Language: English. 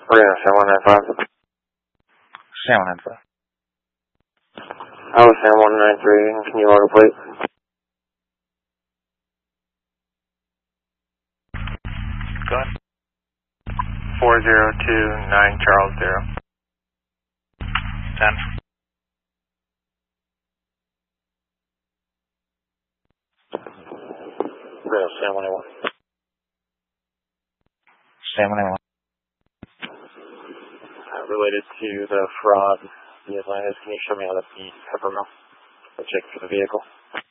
Reno 7195. San Juan. I was San 193. Can you log a plate? Go ahead. 4029 Charles 0. 10. Reno San 181. San Juan. Related to the fraud, the Atlantis, can you show me how to beat Peppermill? The check for the vehicle.